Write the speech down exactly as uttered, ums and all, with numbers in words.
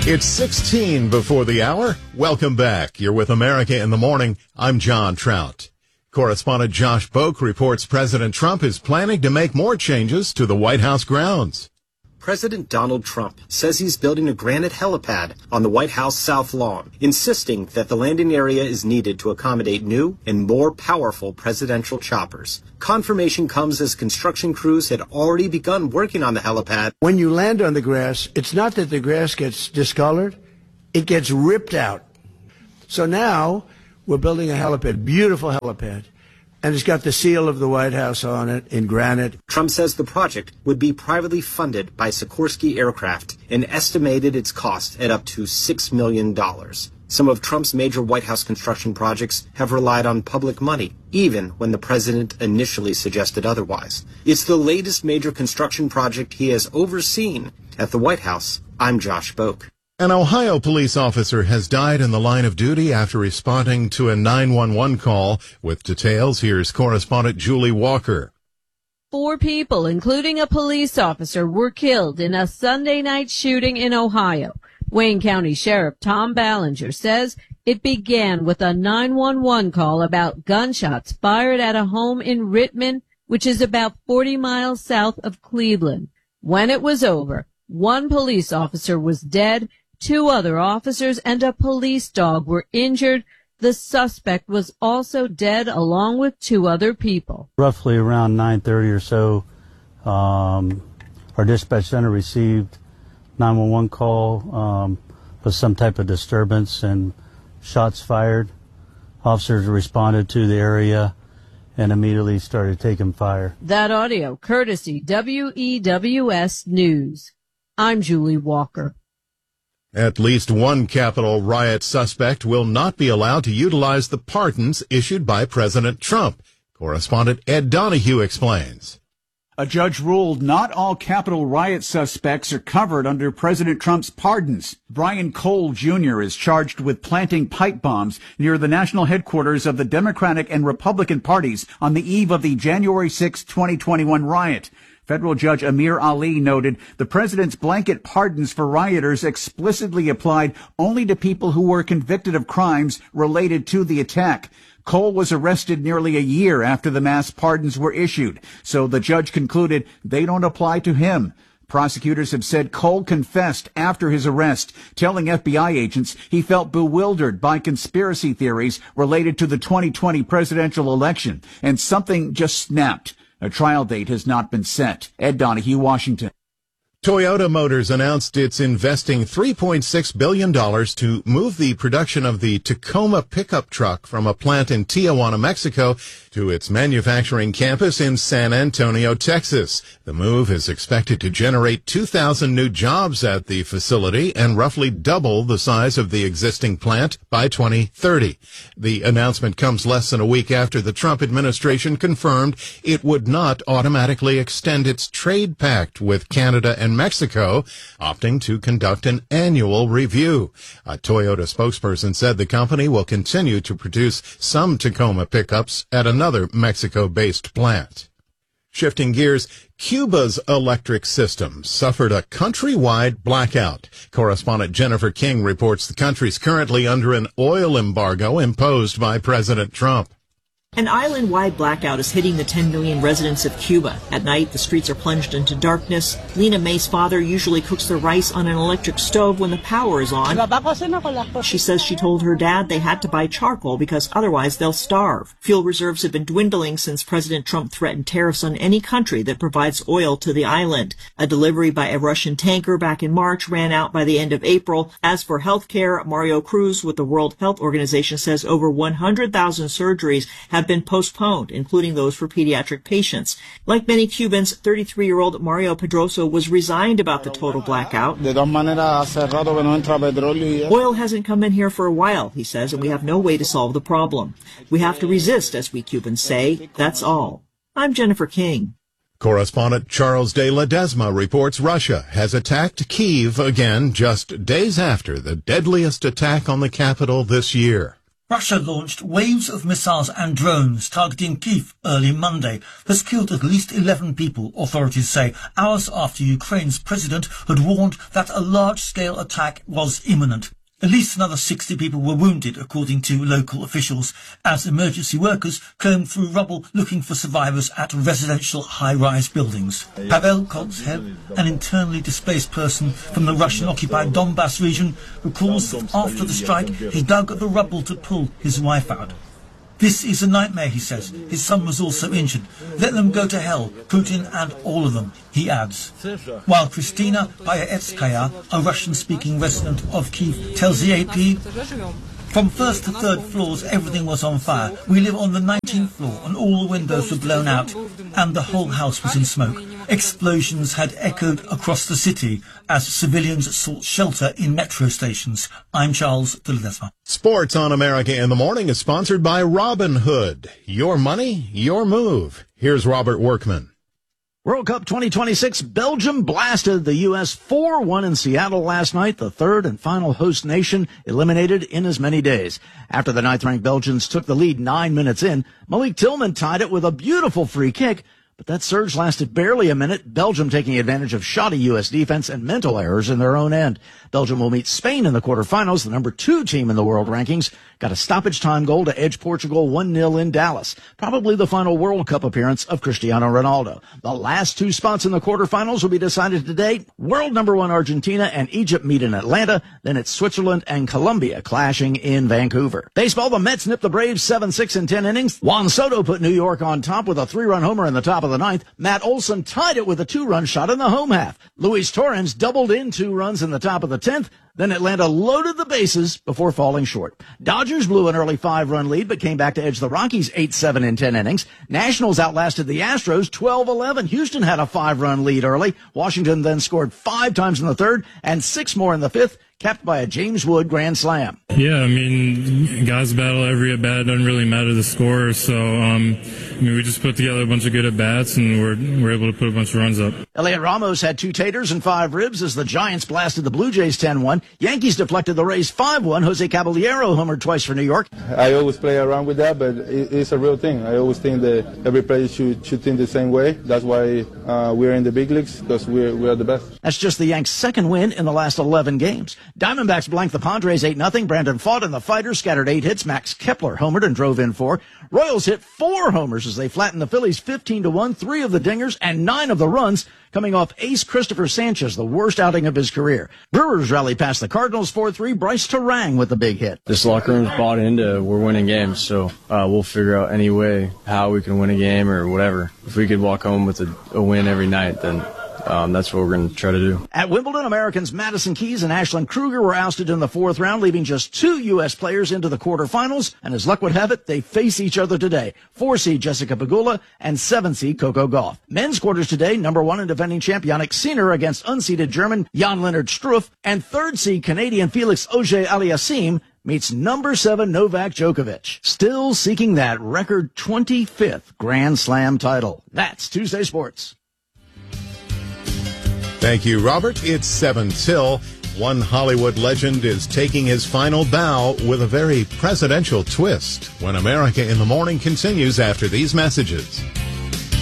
It's sixteen before the hour. Welcome back. You're with America in the Morning. I'm John Trout. Correspondent Josh Boak reports President Trump is planning to make more changes to the White House grounds. President Donald Trump says he's building a granite helipad on the White House South Lawn, insisting that the landing area is needed to accommodate new and more powerful presidential choppers. Confirmation comes as construction crews had already begun working on the helipad. When you land on the grass, it's not that the grass gets discolored, it gets ripped out. So now we're building a helipad, beautiful helipad. And it's got the seal of the White House on it in granite. Trump says the project would be privately funded by Sikorsky Aircraft and estimated its cost at up to six million dollars. Some of Trump's major White House construction projects have relied on public money, even when the president initially suggested otherwise. It's the latest major construction project he has overseen at the White House. I'm Josh Boak. An Ohio police officer has died in the line of duty after responding to a nine one one call. With details, here's correspondent Julie Walker. Four people, including a police officer, were killed in a Sunday night shooting in Ohio. Wayne County Sheriff Tom Ballinger says it began with a nine one one call about gunshots fired at a home in Rittman, which is about forty miles south of Cleveland. When it was over, one police officer was dead. Two other officers and a police dog were injured. The suspect was also dead along with two other people. Roughly around nine thirty or so, um, our dispatch center received nine one one call um, with some type of disturbance and shots fired. Officers responded to the area and immediately started taking fire. That audio courtesy W E W S News. I'm Julie Walker. At least one Capitol riot suspect will not be allowed to utilize the pardons issued by President Trump. Correspondent Ed Donahue explains. A judge ruled not all Capitol riot suspects are covered under President Trump's pardons. Brian Cole Junior is charged with planting pipe bombs near the national headquarters of the Democratic and Republican parties on the eve of the January sixth, twenty twenty-one riot. Federal Judge Amir Ali noted the president's blanket pardons for rioters explicitly applied only to people who were convicted of crimes related to the attack. Cole was arrested nearly a year after the mass pardons were issued, so the judge concluded they don't apply to him. Prosecutors have said Cole confessed after his arrest, telling F B I agents he felt bewildered by conspiracy theories related to the twenty twenty presidential election, and something just snapped. A trial date has not been set. Ed Donahue, Washington. Toyota Motors announced it's investing three point six billion dollars to move the production of the Tacoma pickup truck from a plant in Tijuana, Mexico, to its manufacturing campus in San Antonio, Texas. The move is expected to generate two thousand new jobs at the facility and roughly double the size of the existing plant by twenty thirty. The announcement comes less than a week after the Trump administration confirmed it would not automatically extend its trade pact with Canada and Mexico, opting to conduct an annual review. A Toyota spokesperson said the company will continue to produce some Tacoma pickups at another Mexico-based plant. Shifting gears, Cuba's electric system suffered a countrywide blackout. Correspondent Jennifer King reports the country's currently under an oil embargo imposed by President Trump. An island-wide blackout is hitting the ten million residents of Cuba. At night, the streets are plunged into darkness. Lena May's father usually cooks the rice on an electric stove when the power is on. She says she told her dad they had to buy charcoal because otherwise they'll starve. Fuel reserves have been dwindling since President Trump threatened tariffs on any country that provides oil to the island. A delivery by a Russian tanker back in March ran out by the end of April. As for healthcare, Mario Cruz with the World Health Organization says over one hundred thousand surgeries have been postponed, including those for pediatric patients. Like many Cubans, thirty-three-year-old Mario Pedroso was resigned about the total blackout. Oil hasn't come in here for a while, he says, and we have no way to solve the problem. We have to resist, as we Cubans say. That's all. I'm Jennifer King. Correspondent Charles de Ledesma reports Russia has attacked Kyiv again just days after the deadliest attack on the capital this year. Russia launched waves of missiles and drones targeting Kyiv early Monday. This killed at least eleven people, authorities say, hours after Ukraine's president had warned that a large-scale attack was imminent. At least another sixty people were wounded, according to local officials, as emergency workers combed through rubble looking for survivors at residential high-rise buildings. Pavel Koltsev, an internally displaced person from the Russian-occupied Donbass region, recalls that after the strike he dug the rubble to pull his wife out. This is a nightmare, he says. His son was also injured. Let them go to hell, Putin and all of them, he adds. While Kristina Bayaetskaya, a Russian-speaking resident of Kyiv, tells the A P, from first to third floors, everything was on fire. We live on the nineteenth floor, and all the windows were blown out, and the whole house was in smoke. Explosions had echoed across the city as civilians sought shelter in metro stations. I'm Charles de Ledesma. Sports on America in the Morning is sponsored by Robinhood. Your money, your move. Here's Robert Workman. World Cup twenty twenty-six, Belgium blasted the U S four one in Seattle last night, the third and final host nation eliminated in as many days. After the ninth-ranked Belgians took the lead nine minutes in, Malik Tillman tied it with a beautiful free kick, but that surge lasted barely a minute, Belgium taking advantage of shoddy U S defense and mental errors in their own end. Belgium will meet Spain in the quarterfinals, the number two team in the world rankings. Got a stoppage time goal to edge Portugal one nil in Dallas. Probably the final World Cup appearance of Cristiano Ronaldo. The last two spots in the quarterfinals will be decided today. World number one Argentina and Egypt meet in Atlanta. Then it's Switzerland and Colombia clashing in Vancouver. Baseball, the Mets nipped the Braves seven six in ten innings. Juan Soto put New York on top with a three-run homer in the top of the ninth. Matt Olson tied it with a two-run shot in the home half. Luis Torrens doubled in two runs in the top of the tenth. Then Atlanta loaded the bases before falling short. Dodgers blew an early five-run lead but came back to edge the Rockies eight seven in ten innings. Nationals outlasted the Astros twelve eleven. Houston had a five-run lead early. Washington then scored five times in the third and six more in the fifth, capped by a James Wood grand slam. Yeah, I mean, guys battle every at-bat. It doesn't really matter the score. So, um, I mean, we just put together a bunch of good at-bats, and we're, we're able to put a bunch of runs up. Elliot Ramos had two taters and five ribs as the Giants blasted the Blue Jays ten one. Yankees deflected the Rays five one. Jose Caballero homered twice for New York. I always play around with that, but it's a real thing. I always think that every player should, should think the same way. That's why uh, we're in the big leagues, because we're, we're the best. That's just the Yanks' second win in the last eleven games. Diamondbacks blanked the Padres eight nothing. Brandon Pfaadt and the Fighters scattered eight hits. Max Kepler homered and drove in four. Royals hit four homers as they flattened the Phillies fifteen to one, three of the dingers and nine of the runs coming off ace Christopher Sanchez, the worst outing of his career. Brewers rallied past the Cardinals four three. Bryce Terang with the big hit. This locker room's bought into we're winning games, so uh, we'll figure out any way how we can win a game or whatever. If we could walk home with a, a win every night, then Um, that's what we're going to try to do. At Wimbledon, Americans Madison Keys and Ashlyn Kruger were ousted in the fourth round, leaving just two U S players into the quarterfinals. And as luck would have it, they face each other today. Four seed Jessica Pegula and seven seed Coco Gauff. Men's quarters today, number one and defending champ Yannick Sinner against unseeded German Jan-Lennard Struff. And third seed Canadian Felix Auger-Aliassime meets number seven Novak Djokovic, still seeking that record twenty-fifth Grand Slam title. That's Tuesday Sports. Thank you, Robert. It's seven till. One Hollywood legend is taking his final bow with a very presidential twist when America in the Morning continues after these messages.